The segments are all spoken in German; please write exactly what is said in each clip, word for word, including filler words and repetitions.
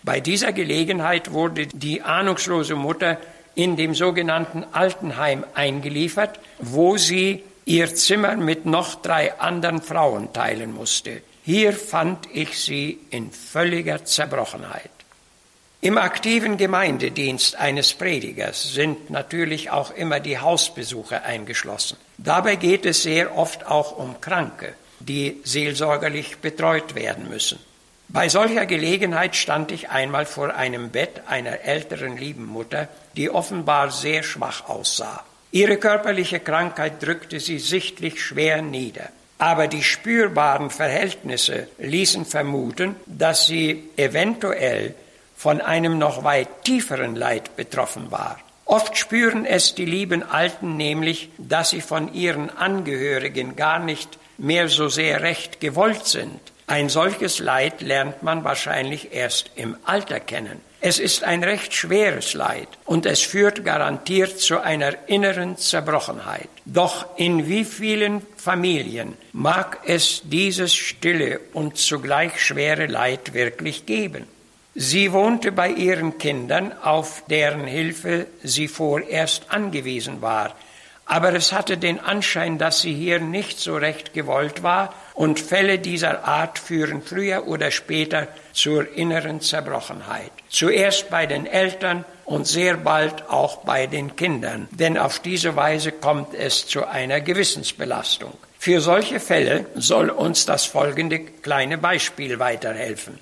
Bei dieser Gelegenheit wurde die ahnungslose Mutter in dem sogenannten Altenheim eingeliefert, wo sie ihr Zimmer mit noch drei anderen Frauen teilen musste. Hier fand ich sie in völliger Zerbrochenheit. Im aktiven Gemeindedienst eines Predigers sind natürlich auch immer die Hausbesuche eingeschlossen. Dabei geht es sehr oft auch um Kranke, die seelsorgerlich betreut werden müssen. Bei solcher Gelegenheit stand ich einmal vor einem Bett einer älteren lieben Mutter, die offenbar sehr schwach aussah. Ihre körperliche Krankheit drückte sie sichtlich schwer nieder. Aber die spürbaren Verhältnisse ließen vermuten, dass sie eventuell von einem noch weit tieferen Leid betroffen war. Oft spüren es die lieben Alten nämlich, dass sie von ihren Angehörigen gar nicht mehr so sehr recht gewollt sind. Ein solches Leid lernt man wahrscheinlich erst im Alter kennen. Es ist ein recht schweres Leid und es führt garantiert zu einer inneren Zerbrochenheit. Doch in wie vielen Familien mag es dieses stille und zugleich schwere Leid wirklich geben? Sie wohnte bei ihren Kindern, auf deren Hilfe sie vorerst angewiesen war. Aber es hatte den Anschein, dass sie hier nicht so recht gewollt war, und Fälle dieser Art führen früher oder später zur inneren Zerbrochenheit. Zuerst bei den Eltern und sehr bald auch bei den Kindern, denn auf diese Weise kommt es zu einer Gewissensbelastung. Für solche Fälle soll uns das folgende kleine Beispiel weiterhelfen.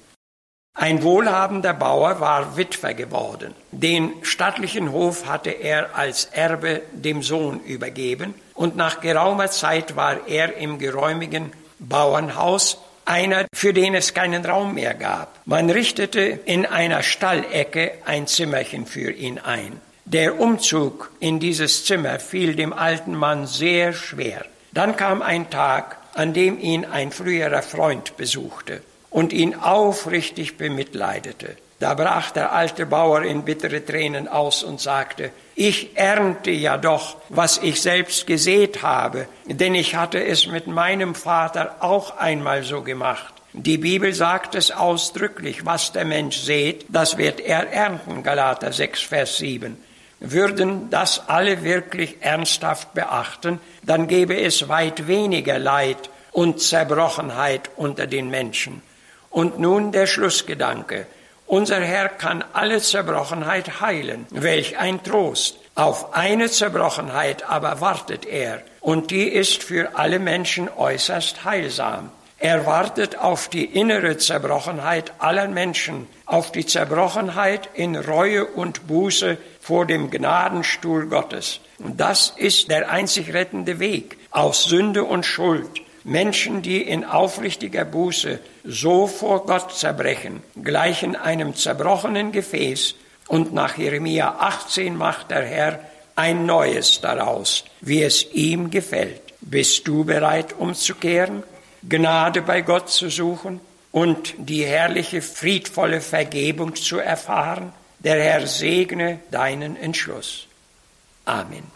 Ein wohlhabender Bauer war Witwer geworden. Den stattlichen Hof hatte er als Erbe dem Sohn übergeben und nach geraumer Zeit war er im geräumigen Bauernhaus einer, für den es keinen Raum mehr gab. Man richtete in einer Stallecke ein Zimmerchen für ihn ein. Der Umzug in dieses Zimmer fiel dem alten Mann sehr schwer. Dann kam ein Tag, an dem ihn ein früherer Freund besuchte und ihn aufrichtig bemitleidete. Da brach der alte Bauer in bittere Tränen aus und sagte: Ich ernte ja doch, was ich selbst gesät habe, denn ich hatte es mit meinem Vater auch einmal so gemacht. Die Bibel sagt es ausdrücklich: Was der Mensch sät, das wird er ernten, Galater sechs, Vers sieben. Würden das alle wirklich ernsthaft beachten, dann gäbe es weit weniger Leid und Zerbrochenheit unter den Menschen. Und nun der Schlussgedanke. Unser Herr kann alle Zerbrochenheit heilen. Welch ein Trost! Auf eine Zerbrochenheit aber wartet er, und die ist für alle Menschen äußerst heilsam. Er wartet auf die innere Zerbrochenheit aller Menschen, auf die Zerbrochenheit in Reue und Buße vor dem Gnadenstuhl Gottes. Und das ist der einzig rettende Weg aus Sünde und Schuld. Menschen, die in aufrichtiger Buße so vor Gott zerbrechen, gleichen einem zerbrochenen Gefäß, und nach Jeremia achtzehn macht der Herr ein neues daraus, wie es ihm gefällt. Bist du bereit, umzukehren, Gnade bei Gott zu suchen und die herrliche, friedvolle Vergebung zu erfahren? Der Herr segne deinen Entschluss. Amen.